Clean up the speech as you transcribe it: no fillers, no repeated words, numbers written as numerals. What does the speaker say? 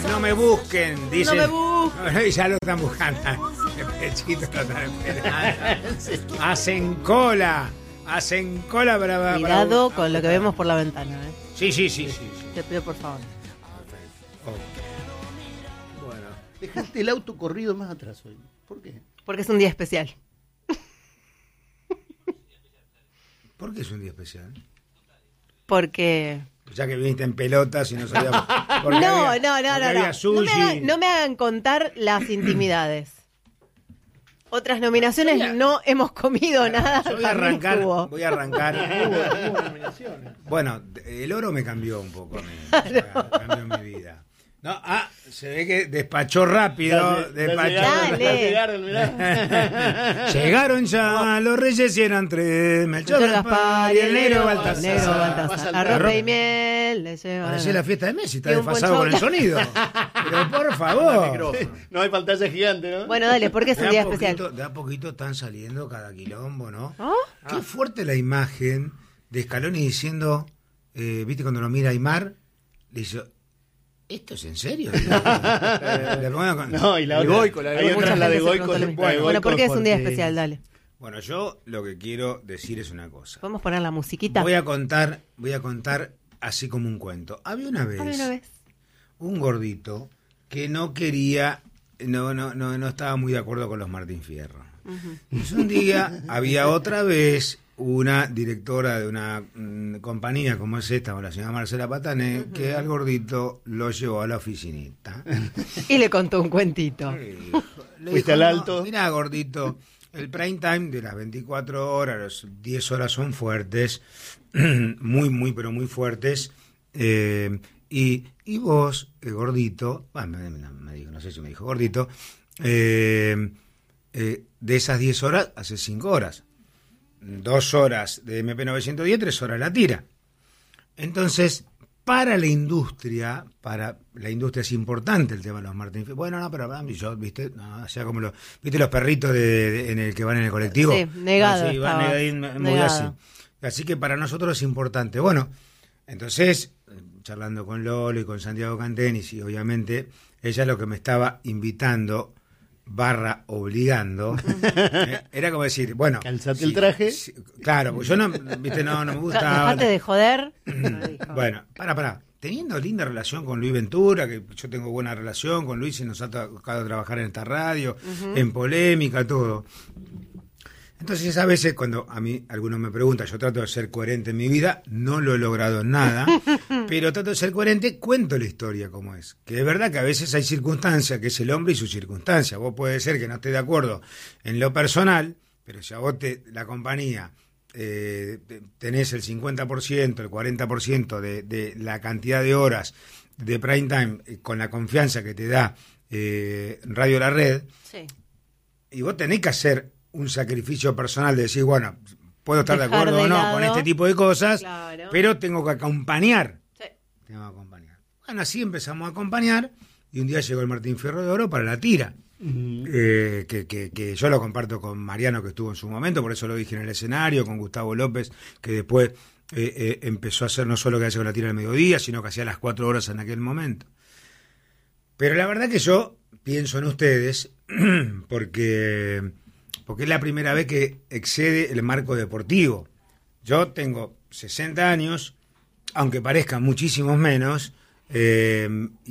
no me busquen, dicen. No me busquen. Ya lo están buscando. El pechito lo están esperando. Hacen cola para... Cuidado con lo que vemos por la ventana, ¿eh? Sí. Te pido por favor. Bueno, dejaste el auto corrido más atrás hoy. ¿Por qué? Porque es un día especial. ¿Por qué es un día especial? Porque... Ya que viniste en pelotas y no sabíamos... No. Había sushi. No me hagan contar las intimidades. Otras nominaciones no hemos comido nada. Yo voy a arrancar. Hubo nominaciones. Bueno, el oro me cambió un poco a mí. Cambió mi vida. No, se ve que despachó rápido. Dale. Llegaron ya los reyes y eran tres: Melchor, Gaspar y el negro Baltasar. Arroz y miel. Le llevan. Parecía la fiesta de Messi, está Y un desfasado con el poncho sonido. Pero por favor. No hay pantalla gigante, ¿no? Bueno, dale, porque es un día especial. De a poquito están saliendo cada quilombo, ¿no? ¿Oh? Qué fuerte la imagen de Scaloni diciendo, ¿viste cuando lo mira Aymar? Le dice, ¿esto es en serio? No, y la de otra, Goico, hay otra, la de Goico. Bueno, porque es un día especial, dale. Bueno, yo lo que quiero decir es una cosa. ¿Podemos poner la musiquita? Voy a contar así como un cuento. Había una vez un gordito que no quería, no estaba muy de acuerdo con los Martín Fierro. Entonces un día había otra vez una directora de una compañía como es esta, la señora Marcela Patané, que al gordito lo llevó a la oficinita. Y le contó un cuentito. Le Fuiste al alto. Mirá, gordito, el prime time de las 24 horas, las 10 horas son fuertes, pero muy fuertes. Y vos, gordito, bueno, me dijo, no sé si me dijo gordito, de esas 10 horas, hace 5 horas. 2 horas de MP910, 3 horas la tira. Entonces, para la industria es importante el tema de los Martín Fierro. Bueno, no, pero yo, ¿viste? No, o sea, como ¿viste los perritos en el que van en el colectivo? Sí, negado. Sí, van muy así. Así que para nosotros es importante. Bueno, entonces, charlando con Lolo y con Santiago Cantenis, y obviamente ella lo que me estaba invitando / obligando, era como decir, bueno, calzate el traje. Claro, pues yo no me gustaba. Dejate de joder. Bueno, para. Teniendo linda relación con Luis Ventura, que yo tengo buena relación con Luis y nos ha tocado trabajar en esta radio, en Polémica, todo. Entonces, a veces cuando a mí algunos me preguntan, yo trato de ser coherente en mi vida, no lo he logrado en nada, pero trato de ser coherente, cuento la historia como es. Que es verdad que a veces hay circunstancias, que es el hombre y su circunstancia. Vos puede ser que no estés de acuerdo en lo personal, pero si a vos la compañía tenés el 50%, el 40% de la cantidad de horas de prime time con la confianza que te da Radio La Red, Sí. y vos tenés que hacer un sacrificio personal de decir, bueno, puedo estar de acuerdo o no lado con este tipo de cosas, claro, pero tengo que acompañar. Sí. Bueno, así empezamos a acompañar y un día llegó el Martín Fierro de Oro para la tira, que yo lo comparto con Mariano, que estuvo en su momento, por eso lo dije en el escenario, con Gustavo López, que después empezó a hacer no solo que hacía con la tira al mediodía, sino que hacía las 4 horas en aquel momento. Pero la verdad que yo pienso en ustedes porque es la primera vez que excede el marco deportivo. Yo tengo 60 años, aunque parezcan muchísimos menos,